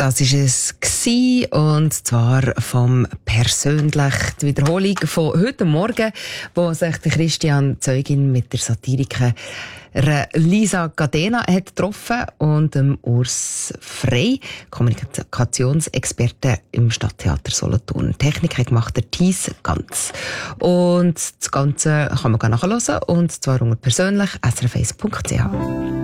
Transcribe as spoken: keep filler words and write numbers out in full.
Das war es gewesen, und zwar vom persönlich die Wiederholung von heute Morgen, wo sich der Christian Zeugin mit der Satirikerin Lisa Cadena hat getroffen und dem Urs Frey, Kommunikationsexperte im Stadttheater Solothurn. Technik hat gemacht der Thies Ganz. Und das Ganze kann man nachhören, und zwar unter persönlich s r f eins punkt c h.